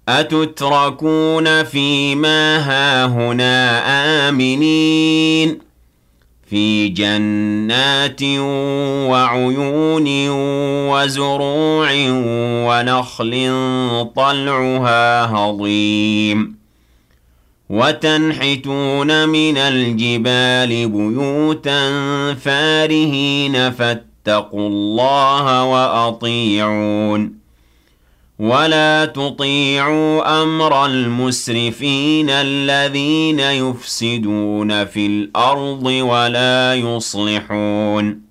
أتتركون فيما هاهنا آمنين في جنات وعيون وزروع ونخل طلعها هضيم وتنحتون من الجبال بيوتا فارهين فاتقوا الله وأطيعون ولا تطيعوا أمر المسرفين الذين يفسدون في الأرض ولا يصلحون